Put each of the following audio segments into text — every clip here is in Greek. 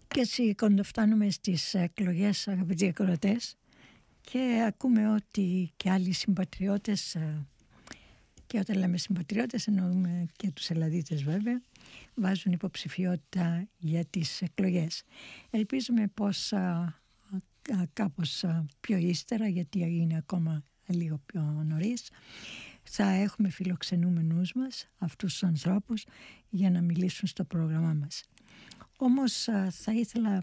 Και έτσι κοντοφτάνουμε στις εκλογές, αγαπητοί ακροατές, και ακούμε ότι και άλλοι συμπατριώτες, και όταν λέμε συμπατριώτες εννοούμε και τους Ελλαδίτες βέβαια, βάζουν υποψηφιότητα για τις εκλογές. Ελπίζουμε πως κάπως πιο ύστερα, γιατί είναι ακόμα λίγο πιο νωρίς, θα έχουμε φιλοξενούμενους μας αυτούς τους ανθρώπους για να μιλήσουν στο πρόγραμμά μας. Όμως θα ήθελα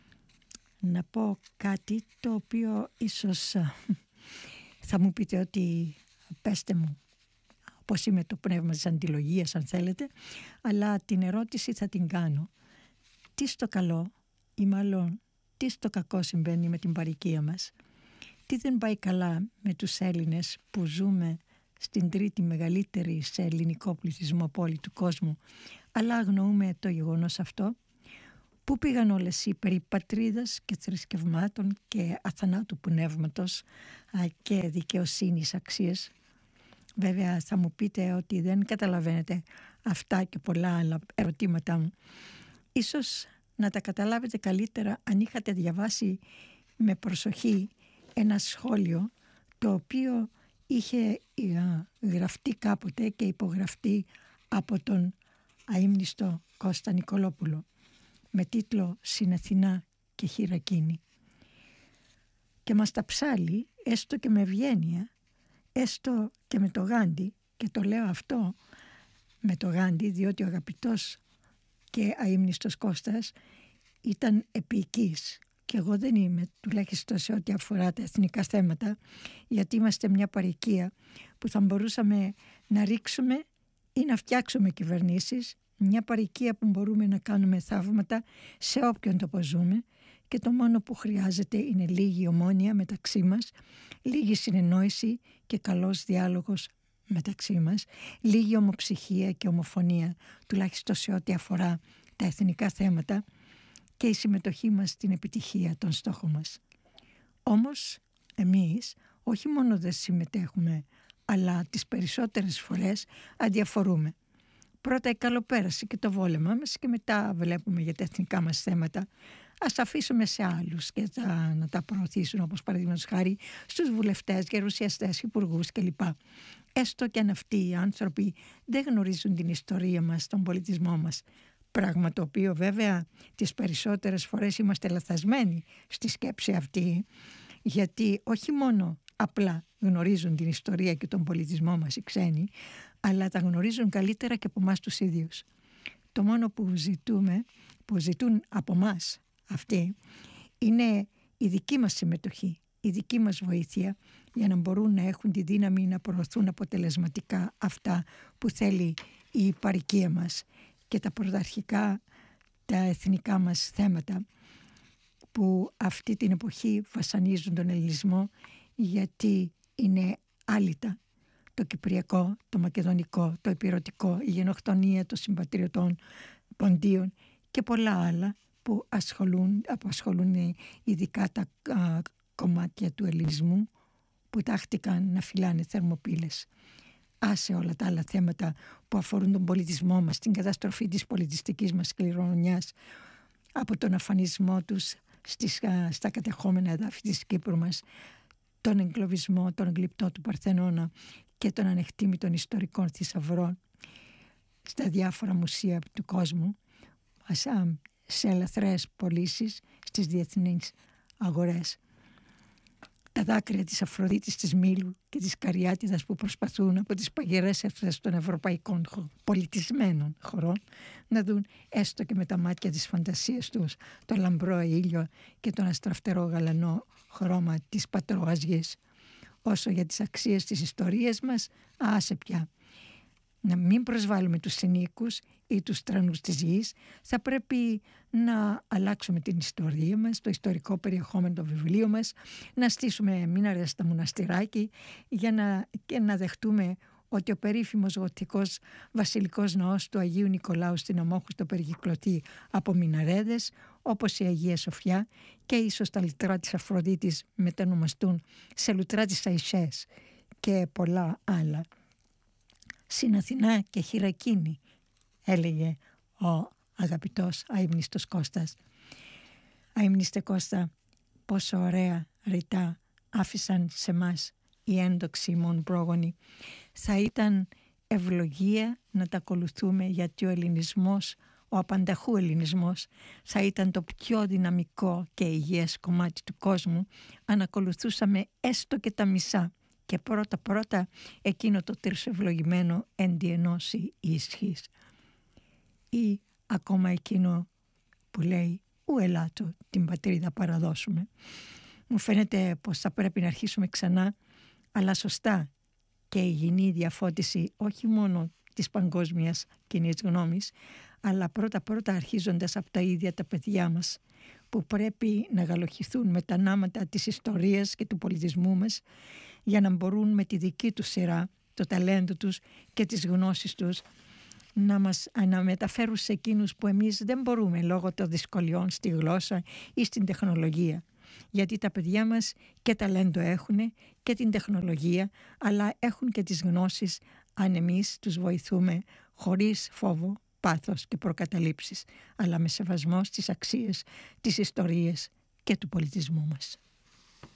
να πω κάτι το οποίο ίσως θα μου πείτε ότι πέστε μου πως είμαι το πνεύμα της αντιλογίας αν θέλετε, αλλά την ερώτηση θα την κάνω. Τι στο καλό ή μάλλον τι στο κακό συμβαίνει με την παροικία μας? Τι δεν πάει καλά με τους Έλληνες που ζούμε στην τρίτη μεγαλύτερη σε ελληνικό πληθυσμό πόλη του κόσμου, αλλά αγνοούμε το γεγονός αυτό? Πού πήγαν όλες οι περί πατρίδας και θρησκευμάτων και αθανάτου πνεύματος και δικαιοσύνης αξίες? Βέβαια θα μου πείτε ότι δεν καταλαβαίνετε αυτά και πολλά άλλα ερωτήματά μου. Ίσως να τα καταλάβετε καλύτερα αν είχατε διαβάσει με προσοχή ένα σχόλιο το οποίο είχε γραφτεί κάποτε και υπογραφτεί από τον αείμνηστο Κώστα Νικολόπουλο με τίτλο «Συναθηνά και χειρακίνη». Και μας τα ψάλει, έστω και με ευγένεια, έστω και με το Γάντι, και το λέω αυτό με το Γάντι διότι ο αγαπητός και αείμνηστος Κώστας ήταν επίοικης και εγώ δεν είμαι, τουλάχιστον σε ό,τι αφορά τα εθνικά θέματα, γιατί είμαστε μια παροικία που θα μπορούσαμε να ρίξουμε ή να φτιάξουμε κυβερνήσεις, μια παροικία που μπορούμε να κάνουμε θαύματα σε όποιον τόπο ζούμε, και το μόνο που χρειάζεται είναι λίγη ομόνοια μεταξύ μας, λίγη συνεννόηση και καλός διάλογος μεταξύ μας, λίγη ομοψυχία και ομοφωνία, τουλάχιστον σε ό,τι αφορά τα εθνικά θέματα, και η συμμετοχή μας στην επιτυχία των στόχων μας. Όμως εμείς όχι μόνο δεν συμμετέχουμε, αλλά τις περισσότερες φορές αδιαφορούμε. Πρώτα η καλοπέραση και το βόλεμά μας και μετά βλέπουμε για τα εθνικά μας θέματα. Ας αφήσουμε σε άλλους και να τα προωθήσουν, όπως παραδείγματος χάρη στους βουλευτές, γερουσιαστές, υπουργούς κλπ. Έστω και αν αυτοί οι άνθρωποι δεν γνωρίζουν την ιστορία μας, τον πολιτισμό μας. Πράγμα το οποίο βέβαια τις περισσότερες φορές είμαστε λαθασμένοι στη σκέψη αυτή, γιατί όχι μόνο απλά γνωρίζουν την ιστορία και τον πολιτισμό μας οι ξένοι, αλλά τα γνωρίζουν καλύτερα και από εμάς τους ίδιους. Το μόνο που ζητούν από εμάς αυτοί είναι η δική μας συμμετοχή, η δική μας βοήθεια, για να μπορούν να έχουν τη δύναμη να προωθούν αποτελεσματικά αυτά που θέλει η παροικία μας και τα πρωταρχικά, τα εθνικά μας θέματα που αυτή την εποχή βασανίζουν τον ελληνισμό, γιατί είναι άλυτα το κυπριακό, το μακεδονικό, το ηπειρωτικό, η γενοκτονία των συμπατριωτών ποντίων και πολλά άλλα που απασχολούν ειδικά τα κομμάτια του ελληνισμού που τάχτηκαν να φυλάνε θερμοπύλες. Άσε όλα τα άλλα θέματα που αφορούν τον πολιτισμό μας, την καταστροφή της πολιτιστικής μας κληρονομιάς, από τον αφανισμό τους στα κατεχόμενα εδάφη της Κύπρου μας, τον εγκλωβισμό, τον γλυπτό του Παρθενώνα και των ανεκτήμητων ιστορικών θησαυρών στα διάφορα μουσεία του κόσμου, σε ελαθρές πωλήσεις στις διεθνείς αγορές. Τα δάκρυα της Αφροδίτης, της Μήλου και της Καριάτιδας που προσπαθούν από τις παγερές αίθουσες των ευρωπαϊκών πολιτισμένων χωρών να δουν έστω και με τα μάτια της φαντασίας τους το λαμπρό ήλιο και τον αστραφτερό γαλανό χρώμα της πατρόας γης. Όσο για τις αξίες της ιστορίας μας, άσε πια. Να μην προσβάλλουμε τους συνοίκους ή τους τρανούς της γης, θα πρέπει να αλλάξουμε την ιστορία μας, το ιστορικό περιεχόμενο των βιβλίων μας, να στήσουμε μίναρες στα μοναστηράκι και να δεχτούμε ότι ο περίφημος γοτικός βασιλικός ναός του Αγίου Νικολάου στην Αμόχωστο περικυκλωθεί από μιναρέδες, όπως η Αγία Σοφιά, και ίσως τα λουτρά της Αφροδίτης μετανομαστούν σε λουτρά της Αϊσές και πολλά άλλα. «Συναθηνά και χειρακίνη», έλεγε ο αγαπητός αείμνηστος Κώστας. αείμνηστε Κώστα, πόσο ωραία ρητά άφησαν σε μας οι έντοξοι ημών πρόγονοι. Θα ήταν ευλογία να τα ακολουθούμε, γιατί ο ελληνισμός, ο απανταχού ελληνισμός, θα ήταν το πιο δυναμικό και υγιές κομμάτι του κόσμου αν ακολουθούσαμε έστω και τα μισά, και πρώτα εκείνο το τρισευλογημένο έντι ενώση η ισχύς, ή ακόμα εκείνο που λέει ου ελάτο την πατρίδα παραδώσουμε. Μου φαίνεται πως θα πρέπει να αρχίσουμε ξανά, αλλά σωστά, και υγιεινή διαφώτιση όχι μόνο της παγκόσμιας κοινής γνώμης, αλλά πρώτα αρχίζοντας από τα ίδια τα παιδιά μας, που πρέπει να γαλοχηθούν με τα νάματα της ιστορίας και του πολιτισμού μας, για να μπορούν με τη δική τους σειρά, το ταλέντο τους και τις γνώσεις τους να μεταφέρουν σε εκείνους που εμείς δεν μπορούμε λόγω των δυσκολιών στη γλώσσα ή στην τεχνολογία. Γιατί τα παιδιά μας και ταλέντο έχουν και την τεχνολογία, αλλά έχουν και τις γνώσεις αν εμείς τους βοηθούμε χωρίς φόβο, πάθος και προκαταλήψεις, αλλά με σεβασμό στις αξίες, τις ιστορίες και του πολιτισμού μας.